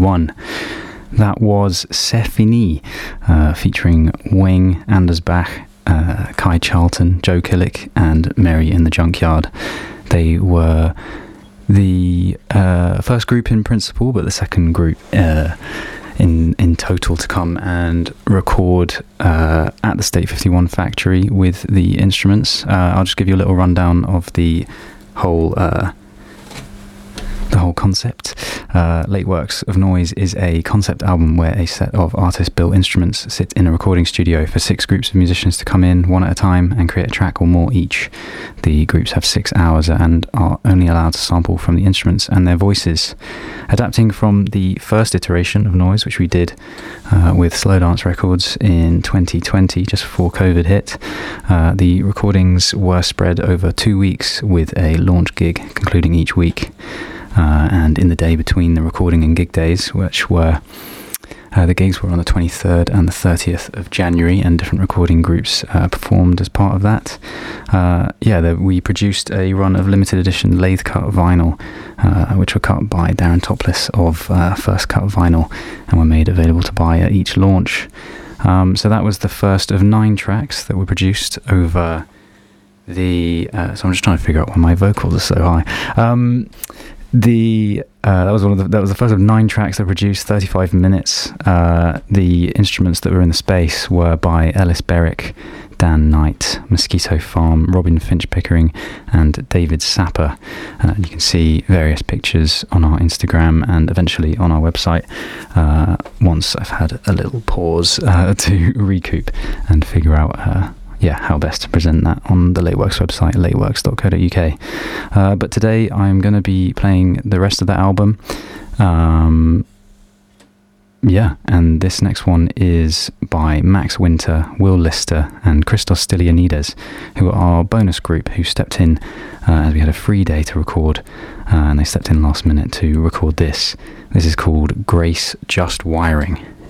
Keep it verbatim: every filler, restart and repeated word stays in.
fifty-one. That was C'est Fini, uh, featuring Wing, Anders Bach, uh, Kai Charlton, Joe Killick, and Mary in the Junkyard. They were the uh, first group in principle, but the second group uh, in in total to come and record uh, at the State fifty-one factory with the instruments. Uh, I'll just give you a little rundown of the whole uh, the whole concept. Uh, Late Works of Noise is a concept album where a set of artist-built instruments sit in a recording studio for six groups of musicians to come in one at a time and create a track or more each. The groups have six hours and are only allowed to sample from the instruments and their voices. Adapting from the first iteration of Noise, which we did uh, with Slow Dance Records in twenty twenty, just before COVID hit, uh, the recordings were spread over two weeks with a launch gig concluding each week. Uh, and in the day between the recording and gig days, which were uh, the gigs were on the twenty-third and the thirtieth of January, and different recording groups uh, performed as part of that. Uh, yeah, the, we produced a run of limited edition lathe cut vinyl, uh, which were cut by Darren Topless of uh, First Cut Vinyl, and were made available to buy at each launch. Um, so that was the first of nine tracks that were produced over the. Uh, so I'm just trying to figure out why my vocals are so high. Um, The uh, that was one of the that was the first of nine tracks that produced thirty-five minutes. Uh, the instruments that were in the space were by Ellis Berwick, Dan Knight, Mosquito Farm, Robin Finch Pickering, and David Sapper. Uh, you can see various pictures on our Instagram and eventually on our website. Uh, once I've had a little pause uh, to recoup and figure out. Uh, Yeah, how best to present that on the Lateworks website, lateworks dot co dot uk. Uh, but today I'm going to be playing the rest of that album. Um, yeah, and this next one is by Max Winter, Will Lister, and Christos Stylianides, who are our bonus group who stepped in uh, as we had a free day to record, uh, and they stepped in last minute to record this. This is called Grace Just Wiring.